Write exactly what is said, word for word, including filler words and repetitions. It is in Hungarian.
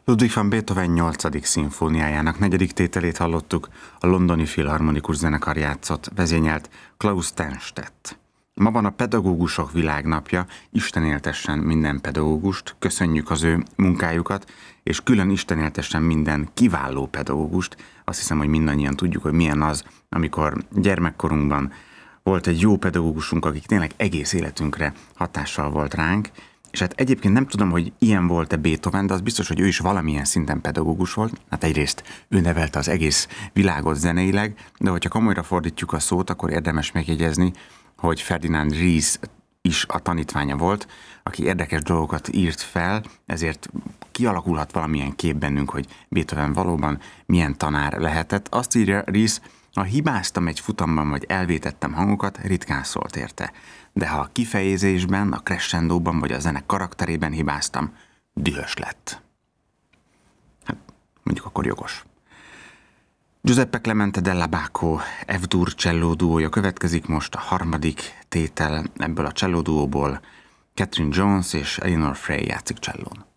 Ludwig van Beethoven nyolcadik szimfóniájának negyedik tételét hallottuk, a Londoni Filharmonikus Zenekar játszott, vezényelt Klaus Tennstedt. Ma van a Pedagógusok Világnapja, Isten éltessen minden pedagógust, köszönjük az ő munkájukat, és külön Isten éltessen minden kiváló pedagógust. Azt hiszem, hogy mindannyian tudjuk, hogy milyen az, amikor gyermekkorunkban volt egy jó pedagógusunk, akik tényleg egész életünkre hatással volt ránk, és hát egyébként nem tudom, hogy ilyen volt-e Beethoven, de az biztos, hogy ő is valamilyen szinten pedagógus volt. Hát egyrészt ő nevelte az egész világot zeneileg, de hogyha komolyra fordítjuk a szót, akkor érdemes megjegyezni, hogy Ferdinand Ries is a tanítványa volt, aki érdekes dolgokat írt fel, ezért kialakulhat valamilyen kép bennünk, hogy Beethoven valóban milyen tanár lehetett. Azt írja Ries, ha hibáztam egy futamban, vagy elvétettem hangokat, ritkán szólt érte. De ha a kifejezésben, a crescendóban, vagy a zene karakterében hibáztam, dühös lett. Hát, mondjuk akkor jogos. Giuseppe Clemente della Bacco F-dur cselló duója következik most, a harmadik tétel ebből a cselló duóból. Catherine Jones és Eleanor Frey játszik csellón.